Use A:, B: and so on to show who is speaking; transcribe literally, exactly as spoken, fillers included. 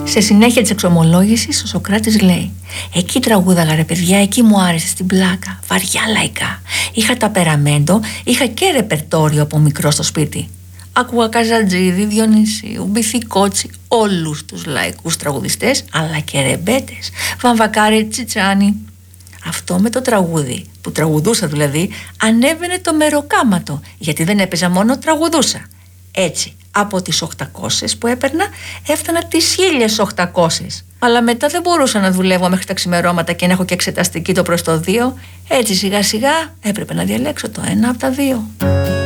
A: Σε συνέχεια της εξομολόγησης, ο Σωκράτης λέει: εκεί τραγούδαγα ρε παιδιά, εκεί μου άρεσε στην πλάκα, βαριά λαϊκά. Είχα ταπεραμέντο, είχα και ρεπερτόριο από μικρό στο σπίτι. Άκουγα Καζαντζίδη, Διονυσίου, Μπιθικότσι, όλους τους λαϊκούς τραγουδιστές, αλλά και ρεμπέτες, Βαμβακάρη, Τσιτσάνι. Αυτό με το τραγούδι, που τραγουδούσα δηλαδή, ανέβαινε το μεροκάματο, γιατί δεν έπαιζα μόνο, τραγουδούσα. Έτσι, από τις οκτακόσιες που έπαιρνα, έφτανα τις χίλιες οκτακόσιες. Αλλά μετά δεν μπορούσα να δουλεύω μέχρι τα ξημερώματα και να έχω και εξεταστική το προς το δύο. Έτσι σιγά σιγά έπρεπε να διαλέξω το ένα από τα δύο.